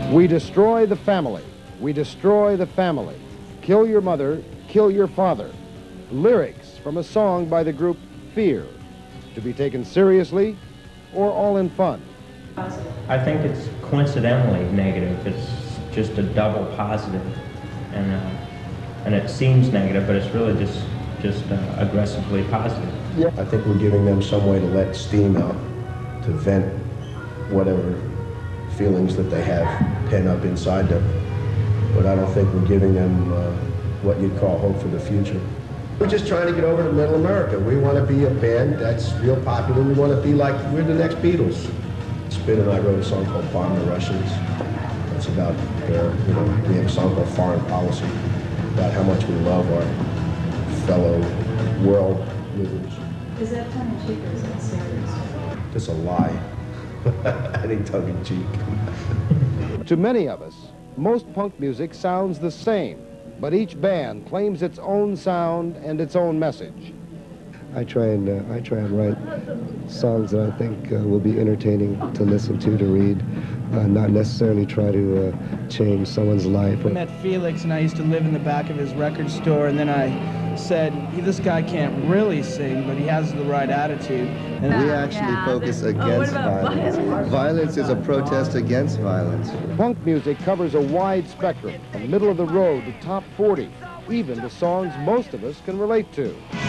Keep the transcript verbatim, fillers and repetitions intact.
We destroy the family. We destroy the family. Kill your mother, kill your father. Lyrics from a song by the group Fear. To be taken seriously or all in fun? I think it's coincidentally negative. It's just a double positive, and uh, and it seems negative, but it's really just just uh, aggressively positive. Yeah. I think we're giving them some way to let steam out, to vent whatever feelings that they have pent up inside them. But I don't think we're giving them uh, what you'd call hope for the future. We're just trying to get over to Middle America. We want to be a band that's real popular. We want to be like, we're the next Beatles. Spin and I wrote a song called Bomb the Russians. It's about their, you know, we have a song called Foreign Policy, about how much we love our fellow world livers. Is that tongue-in-cheek or is that serious? It's a lie. I think tongue-in-cheek. To many of us, most punk music sounds the same, but each band claims its own sound and its own message. I try and uh, I try and write songs that I think uh, will be entertaining to listen to, to read, uh, not necessarily try to uh, change someone's life. I met Felix and I used to live in the back of his record store, and then I said, this guy can't really sing, but he has the right attitude. And we actually yeah, focus against oh, violence. violence. Violence is a protest against violence. Punk music covers a wide spectrum, from middle of the road to top forty, even to songs most of us can relate to.